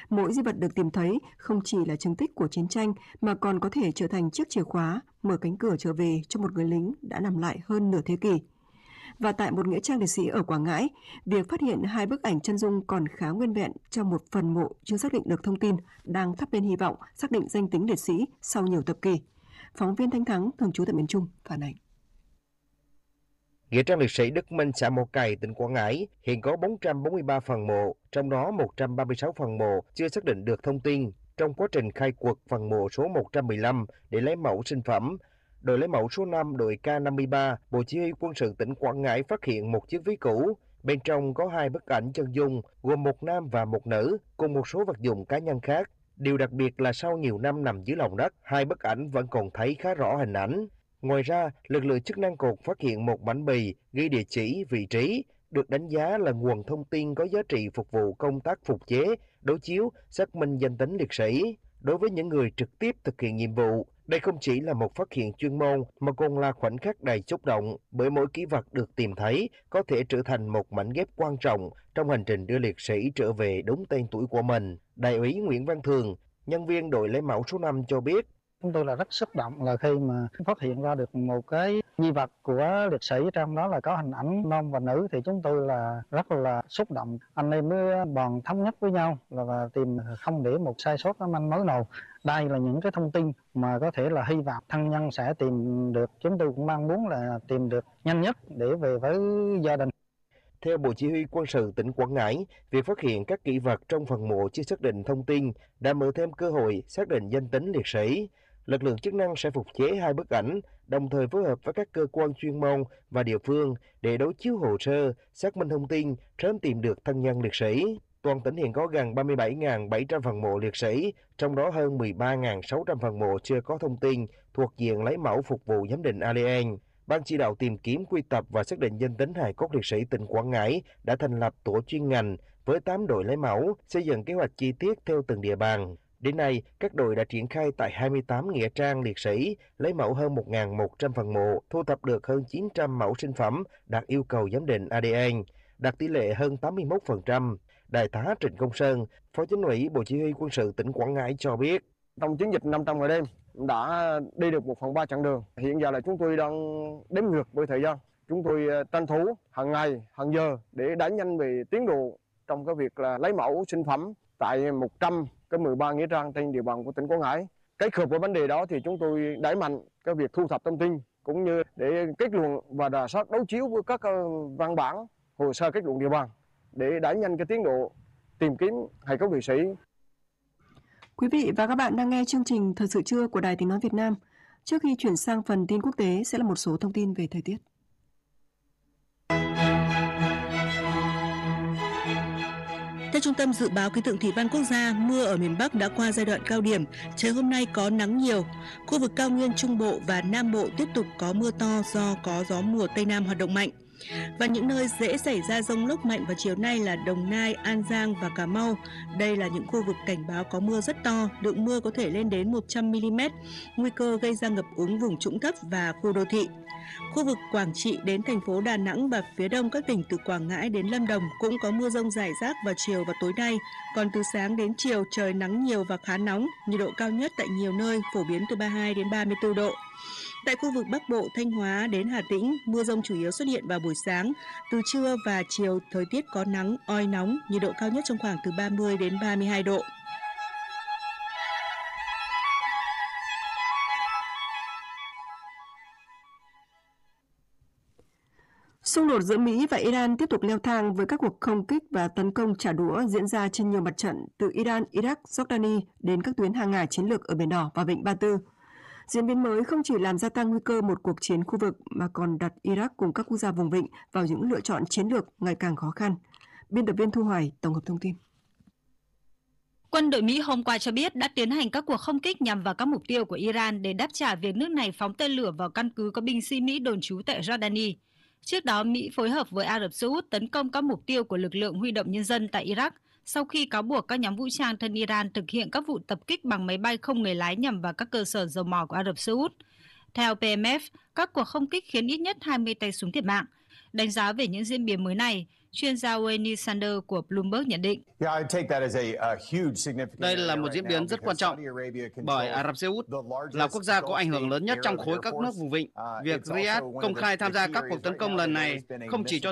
Mỗi di vật được tìm thấy không chỉ là chứng tích của chiến tranh mà còn có thể trở thành chiếc chìa khóa mở cánh cửa trở về cho một người lính đã nằm lại hơn nửa thế kỷ. Và tại một nghĩa trang liệt sĩ ở Quảng Ngãi, việc phát hiện 2 bức ảnh chân dung còn khá nguyên vẹn trong một phần mộ chưa xác định được thông tin đang thắp lên hy vọng xác định danh tính liệt sĩ sau nhiều thập kỷ. Phóng viên Thanh Thắng thường trú tại miền Trung phản ánh. Nghĩa trang liệt sĩ Đức Minh, xã Mỏ Cày, tỉnh Quảng Ngãi hiện có 443 phần mộ, trong đó 136 phần mộ chưa xác định được thông tin. Trong quá trình khai quật phần mộ số 115 để lấy mẫu sinh phẩm, đội lấy mẫu số 5 đội K53, Bộ Chỉ huy Quân sự tỉnh Quảng Ngãi phát hiện một chiếc ví cũ. Bên trong có 2 bức ảnh chân dung, gồm một nam và một nữ, cùng một số vật dụng cá nhân khác. Điều đặc biệt là sau nhiều năm nằm dưới lòng đất, 2 bức ảnh vẫn còn thấy khá rõ hình ảnh. Ngoài ra, lực lượng chức năng còn phát hiện một mảnh bì ghi địa chỉ, vị trí, được đánh giá là nguồn thông tin có giá trị phục vụ công tác phục chế, đối chiếu, xác minh danh tính liệt sĩ. Đối với những người trực tiếp thực hiện nhiệm vụ, đây không chỉ là một phát hiện chuyên môn mà còn là khoảnh khắc đầy xúc động, bởi mỗi kỷ vật được tìm thấy có thể trở thành một mảnh ghép quan trọng trong hành trình đưa liệt sĩ trở về đúng tên tuổi của mình. Đại úy Nguyễn Văn Thường, nhân viên đội lấy mẫu số 5 cho biết, chúng tôi là rất xúc động là khi mà phát hiện ra được một cái di vật của liệt sĩ, trong đó là có hình ảnh nam và nữ, thì chúng tôi là rất là xúc động. Anh em mới bàn thống nhất với nhau là tìm không để một sai sót manh mối nào. Đây là những cái thông tin mà có thể là hy vọng thân nhân sẽ tìm được. Chúng tôi cũng mong muốn là tìm được nhanh nhất để về với gia đình. Theo Bộ Chỉ huy Quân sự tỉnh Quảng Ngãi, việc phát hiện các kỷ vật trong phần mộ chưa xác định thông tin đã mở thêm cơ hội xác định danh tính liệt sĩ. Lực lượng chức năng sẽ phục chế 2 bức ảnh, đồng thời phối hợp với các cơ quan chuyên môn và địa phương để đối chiếu hồ sơ, xác minh thông tin, sớm tìm được thân nhân liệt sĩ. Toàn tỉnh hiện có gần 37.700 phần mộ liệt sĩ, trong đó hơn 13.600 phần mộ chưa có thông tin thuộc diện lấy mẫu phục vụ giám định ADN. Ban chỉ đạo tìm kiếm, quy tập và xác định danh tính hài cốt liệt sĩ tỉnh Quảng Ngãi đã thành lập tổ chuyên ngành với 8 đội lấy mẫu, xây dựng kế hoạch chi tiết theo từng địa bàn. Đến nay, các đội đã triển khai tại 28 nghĩa trang liệt sĩ, lấy mẫu hơn 1.100 phần mộ, thu thập được hơn 900 mẫu sinh phẩm đạt yêu cầu giám định ADN, đạt tỷ lệ hơn 81%. Đại tá Trịnh Công Sơn, Phó Chính ủy Bộ Chỉ huy Quân sự tỉnh Quảng Ngãi cho biết, trong chiến dịch 500 ngày đêm đã đi được 1/3 chặng đường. Hiện giờ là chúng tôi đang đếm ngược với thời gian. Chúng tôi tranh thủ hàng ngày, hàng giờ để đẩy nhanh về tiến độ trong cái việc là lấy mẫu sinh phẩm tại 113 nghĩa trang trên địa bàn của tỉnh Quảng Ngãi. Kết hợp với vấn đề đó thì chúng tôi đẩy mạnh cái việc thu thập thông tin cũng như để kết luận và rà soát đối chiếu với các văn bản, hồ sơ kết luận địa bàn để đẩy nhanh cái tiến độ tìm kiếm hài cốt liệt sĩ. Quý vị và các bạn đang nghe chương trình Thời sự trưa của Đài Tiếng nói Việt Nam. Trước khi chuyển sang phần tin quốc tế sẽ là một số thông tin về thời tiết. Theo Trung tâm Dự báo Khí tượng Thủy văn Quốc gia, mưa ở miền Bắc đã qua giai đoạn cao điểm. Trời hôm nay có nắng nhiều. Khu vực cao nguyên Trung Bộ và Nam Bộ tiếp tục có mưa to do có gió mùa Tây Nam hoạt động mạnh. Và những nơi dễ xảy ra dông lốc mạnh vào chiều nay là Đồng Nai, An Giang và Cà Mau. Đây là những khu vực cảnh báo có mưa rất to, lượng mưa có thể lên đến 100 mm, nguy cơ gây ra ngập úng vùng trũng thấp và khu đô thị. Khu vực Quảng Trị đến thành phố Đà Nẵng và phía đông các tỉnh từ Quảng Ngãi đến Lâm Đồng cũng có mưa dông rải rác vào chiều và tối nay. Còn từ sáng đến chiều trời nắng nhiều và khá nóng, nhiệt độ cao nhất tại nhiều nơi phổ biến từ 32 đến 34 độ. Tại khu vực Bắc Bộ, Thanh Hóa đến Hà Tĩnh, mưa dông chủ yếu xuất hiện vào buổi sáng. Từ trưa và chiều, thời tiết có nắng, oi nóng, nhiệt độ cao nhất trong khoảng từ 30 đến 32 độ. Xung đột giữa Mỹ và Iran tiếp tục leo thang với các cuộc không kích và tấn công trả đũa diễn ra trên nhiều mặt trận từ Iran, Iraq, Jordani đến các tuyến hàng hải chiến lược ở Biển Đỏ và Vịnh Ba Tư. Diễn biến mới không chỉ làm gia tăng nguy cơ một cuộc chiến khu vực mà còn đặt Iraq cùng các quốc gia vùng vịnh vào những lựa chọn chiến lược ngày càng khó khăn. Biên tập viên Thu Hoài tổng hợp thông tin. Quân đội Mỹ hôm qua cho biết đã tiến hành các cuộc không kích nhằm vào các mục tiêu của Iran để đáp trả việc nước này phóng tên lửa vào căn cứ có binh sĩ Mỹ đồn trú tại Jordani. Trước đó, Mỹ phối hợp với Ả Rập Xê Út tấn công các mục tiêu của lực lượng huy động nhân dân tại Iraq sau khi cáo buộc các nhóm vũ trang thân Iran thực hiện các vụ tập kích bằng máy bay không người lái nhằm vào các cơ sở dầu mỏ của Ả Rập Xê Út. Theo PMF, các cuộc không kích khiến ít nhất 20 tay súng thiệt mạng. Đánh giá về những diễn biến mới này, chuyên gia Wayne Sanders của Bloomberg nhận định. Đây là một diễn biến rất quan trọng, bởi Ả Rập Xê Út là quốc gia có ảnh hưởng lớn nhất trong khối các nước vùng vịnh. Việc Riyadh công khai tham gia các cuộc tấn công lần này không chỉ cho